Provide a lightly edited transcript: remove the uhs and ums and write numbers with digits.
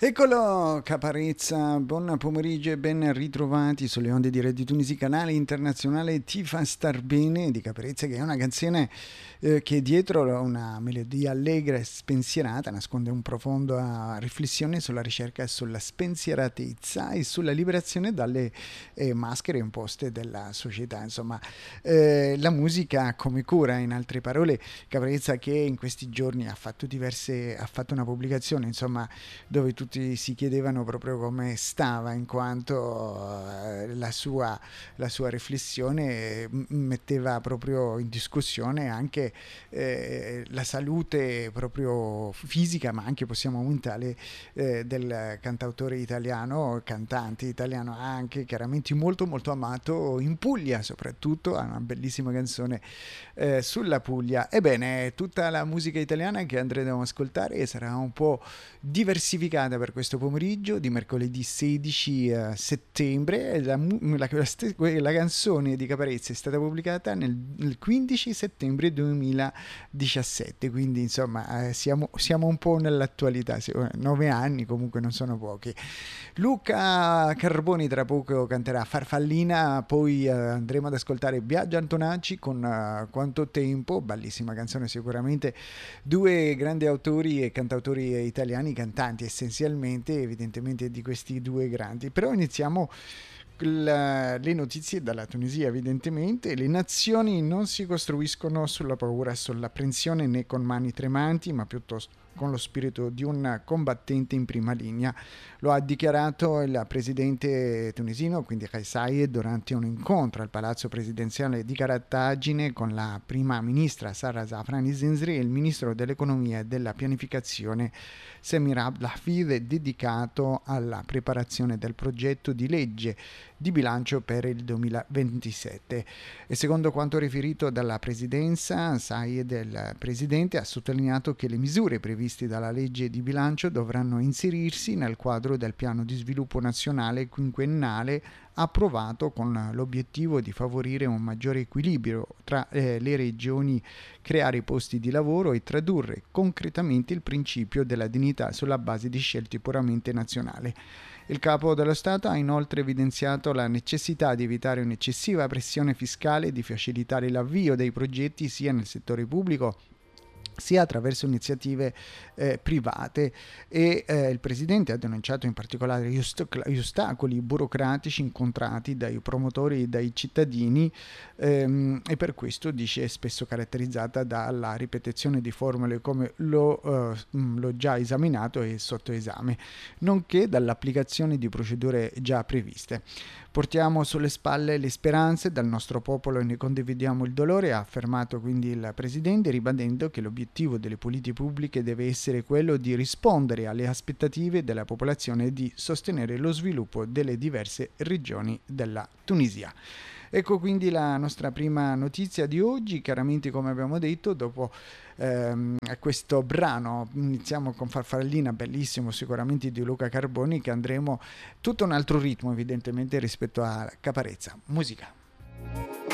Eccolo Caparezza, buon pomeriggio e ben ritrovati sulle onde di Radio Tunisi, canale internazionale Ti fa star bene di Caparezza, che è una canzone che dietro una melodia allegra e spensierata nasconde un profonda riflessione sulla ricerca e sulla spensieratezza e sulla liberazione dalle maschere imposte della società. Insomma, la musica come cura, in altre parole. Caparezza, che in questi giorni ha fatto una pubblicazione, insomma, dove tutti si chiedevano proprio come stava, in quanto la sua riflessione metteva proprio in discussione anche la salute proprio fisica, ma anche possiamo mentale, del cantante italiano, anche chiaramente molto molto amato in Puglia, soprattutto ha una bellissima canzone sulla Puglia. Ebbene, tutta la musica italiana che andremo ad ascoltare sarà un po' diversificata per questo pomeriggio di mercoledì 16 settembre. La canzone di Caparezza è stata pubblicata nel 15 settembre 2017, quindi insomma siamo un po' nell'attualità, 9 anni comunque non sono pochi. Luca Carboni tra poco canterà Farfallina, poi andremo ad ascoltare Biagio Antonacci con Quanto Tempo, bellissima canzone sicuramente, due grandi autori e cantautori italiani, cantanti essenzialmente, evidentemente di questi due grandi. Però iniziamo le notizie dalla Tunisia. Evidentemente le nazioni non si costruiscono sulla paura e sull'apprensione, né con mani tremanti, ma piuttosto con lo spirito di un combattente in prima linea. Lo ha dichiarato il presidente tunisino, quindi Kais Saied, durante un incontro al palazzo presidenziale di Cartagine con la prima ministra Sara Zafrani Zinzri e il ministro dell'economia e della pianificazione Semir Abdel-Hafid, dedicato alla preparazione del progetto di legge di bilancio per il 2027. E secondo quanto riferito dalla presidenza, Saied, il presidente, ha sottolineato che le misure previste dalla legge di bilancio dovranno inserirsi nel quadro del piano di sviluppo nazionale quinquennale approvato con l'obiettivo di favorire un maggiore equilibrio tra le regioni, creare posti di lavoro e tradurre concretamente il principio della dignità sulla base di scelte puramente nazionali. Il capo dello Stato ha inoltre evidenziato la necessità di evitare un'eccessiva pressione fiscale e di facilitare l'avvio dei progetti sia nel settore pubblico sia attraverso iniziative private, e il presidente ha denunciato in particolare gli ostacoli burocratici incontrati dai promotori e dai cittadini, e per questo, dice, è spesso caratterizzata dalla ripetizione di formule come l'ho già esaminato e sotto esame, nonché dall'applicazione di procedure già previste. Portiamo sulle spalle le speranze del nostro popolo e ne condividiamo il dolore, ha affermato quindi il presidente, ribadendo che l'obiettivo delle politiche pubbliche deve essere quello di rispondere alle aspettative della popolazione e di sostenere lo sviluppo delle diverse regioni della Tunisia. Ecco quindi la nostra prima notizia di oggi. Chiaramente, come abbiamo detto, dopo questo brano iniziamo con Farfallina, bellissimo sicuramente, di Luca Carboni, che andremo tutto un altro ritmo evidentemente rispetto a Caparezza. Musica.